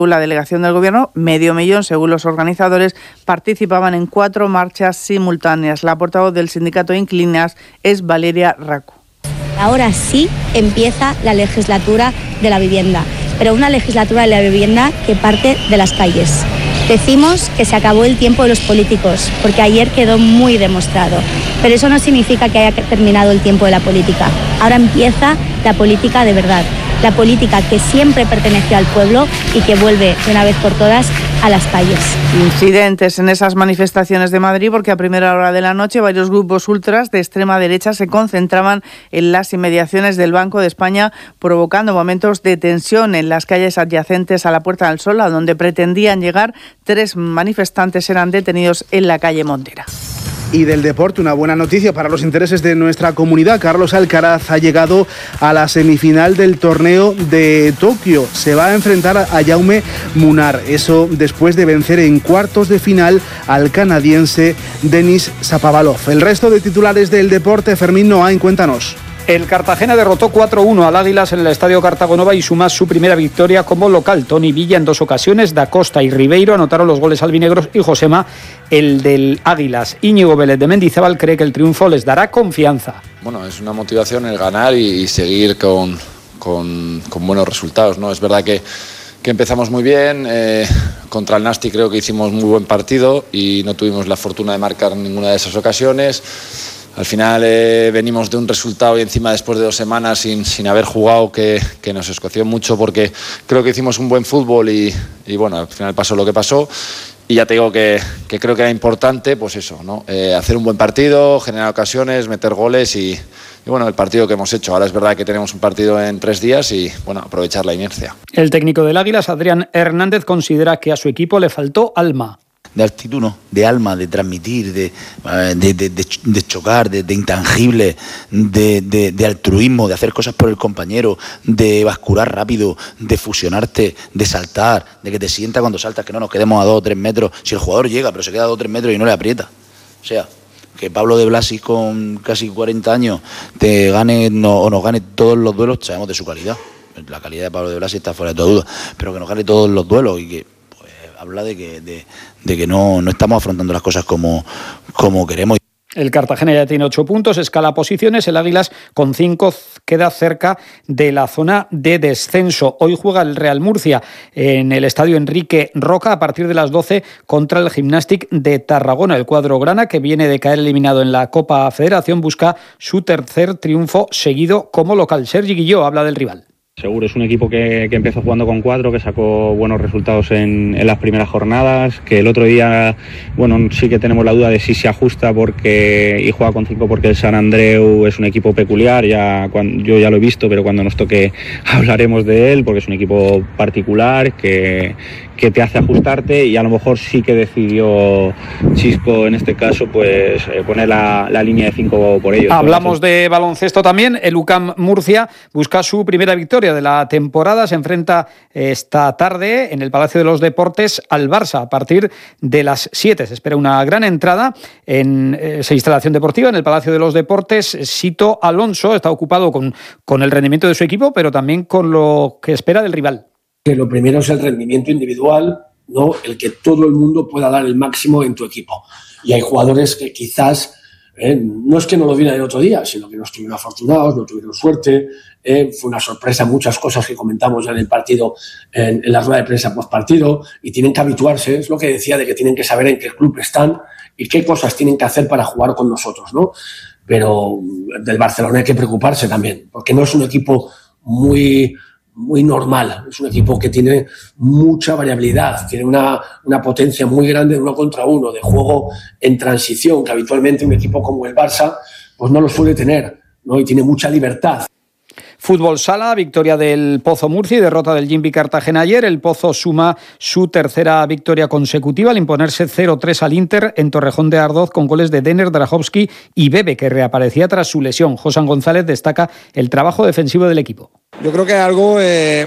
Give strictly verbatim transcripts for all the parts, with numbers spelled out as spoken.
La delegación del Gobierno, medio millón según los organizadores, participaban en cuatro marchas simultáneas. La portavoz del sindicato Inclinas es Valeria Racu. Ahora sí empieza la legislatura de la vivienda, pero una legislatura de la vivienda que parte de las calles. Decimos que se acabó el tiempo de los políticos, porque ayer quedó muy demostrado, pero eso no significa que haya terminado el tiempo de la política. Ahora empieza la política de verdad, la política que siempre perteneció al pueblo y que vuelve de una vez por todas a las calles. Incidentes en esas manifestaciones de Madrid porque a primera hora de la noche varios grupos ultras de extrema derecha se concentraban en las inmediaciones del Banco de España, provocando momentos de tensión en las calles adyacentes a la Puerta del Sol, a donde pretendían llegar. Tres manifestantes eran detenidos en la calle Montera. Y del deporte, una buena noticia para los intereses de nuestra comunidad. Carlos Alcaraz ha llegado a la semifinal del torneo de Tokio. Se va a enfrentar a Jaume Munar. Eso después de vencer en cuartos de final al canadiense Denis Shapovalov. El resto de titulares del deporte, Fermín Noain, cuéntanos. El Cartagena derrotó cuatro uno al Águilas en el Estadio Cartagonova y suma su primera victoria como local. Toni Villa en dos ocasiones, Da Costa y Ribeiro anotaron los goles albinegros y Josema el del Águilas. Íñigo Vélez de Mendizábal cree que el triunfo les dará confianza. Bueno, es una motivación el ganar y, y seguir con, con, con buenos resultados, ¿no? Es verdad que, que empezamos muy bien, eh, contra el Nasti creo que hicimos muy buen partido y no tuvimos la fortuna de marcar ninguna de esas ocasiones. Al final eh, venimos de un resultado y encima después de dos semanas sin, sin haber jugado que, que nos escoció mucho porque creo que hicimos un buen fútbol y, y bueno, al final pasó lo que pasó. Y ya te digo que, que creo que era importante, pues eso, ¿no? Eh, hacer un buen partido, generar ocasiones, meter goles y, y bueno, el partido que hemos hecho. Ahora es verdad que tenemos un partido en tres días y bueno, aprovechar la inercia. El técnico del Águilas, Adrián Hernández, considera que a su equipo le faltó alma. De actitud, ¿no? De alma, de transmitir, de, de, de, de, de chocar, de, de intangible, de, de, de altruismo, de hacer cosas por el compañero, de bascular rápido, de fusionarte, de saltar, de que te sienta cuando saltas, que no nos quedemos a dos o tres metros. Si el jugador llega, pero se queda a dos o tres metros y no le aprieta. O sea, que Pablo de Blasi con casi cuarenta años te gane no, o nos gane todos los duelos, sabemos de su calidad. La calidad de Pablo de Blasi está fuera de toda duda, pero que nos gane todos los duelos y que habla de que, de, de que no, no estamos afrontando las cosas como, como queremos. El Cartagena ya tiene ocho puntos, escala posiciones. El Águilas con cinco queda cerca de la zona de descenso. Hoy juega el Real Murcia en el estadio Enrique Roca a partir de las doce contra el Gimnàstic de Tarragona. El cuadro grana, que viene de caer eliminado en la Copa Federación, busca su tercer triunfo seguido como local. Sergi Guilló habla del rival. Seguro es un equipo que, que empezó jugando con cuatro, que sacó buenos resultados en, en las primeras jornadas, que el otro día, bueno, sí que tenemos la duda de si se ajusta porque y juega con cinco porque el Sant Andreu es un equipo peculiar, ya cuando, yo ya lo he visto, pero cuando nos toque hablaremos de él, porque es un equipo particular que, que te hace ajustarte y a lo mejor sí que decidió Chisco en este caso pues eh, poner la, la línea de cinco por ellos. Hablamos de baloncesto también. El U C A M Murcia busca su primera victoria de la temporada. Se enfrenta esta tarde en el Palacio de los Deportes al Barça a partir de las siete. Se espera una gran entrada en esa instalación deportiva en el Palacio de los Deportes. Sito Alonso está ocupado con, con el rendimiento de su equipo, pero también con lo que espera del rival. Que lo primero es el rendimiento individual, ¿no? El que todo el mundo pueda dar el máximo en tu equipo. Y hay jugadores que quizás, eh, no es que no lo vieran el otro día, sino que no estuvieron afortunados, no tuvieron suerte. Eh, fue una sorpresa muchas cosas que comentamos ya en el partido, en, en la rueda de prensa post partido, y tienen que habituarse, es lo que decía, de que tienen que saber en qué club están y qué cosas tienen que hacer para jugar con nosotros, ¿no? Pero del Barcelona hay que preocuparse también, porque no es un equipo muy... muy normal, es un equipo que tiene mucha variabilidad, tiene una, una potencia muy grande de uno contra uno, de juego en transición, que habitualmente un equipo como el Barça pues no lo suele tener, ¿no? Y tiene mucha libertad. Fútbol sala, victoria del Pozo Murcia y derrota del Jimbi Cartagena ayer. El Pozo suma su tercera victoria consecutiva al imponerse cero tres al Inter en Torrejón de Ardoz con goles de Denner, Drahovski y Bebe, que reaparecía tras su lesión. Josan González destaca el trabajo defensivo del equipo. Yo creo que es algo eh,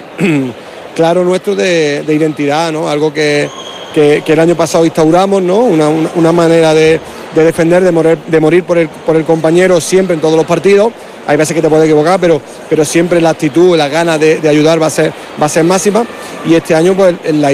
claro nuestro de, de identidad, ¿no? Algo que, que, que el año pasado instauramos, ¿no? Una, una, una manera de, de defender, de morir, de morir por, el, por el compañero siempre en todos los partidos. hay veces que te puedes equivocar, pero, pero siempre la actitud, las ganas de, de ayudar va a ser, va a ser máxima, y este año pues la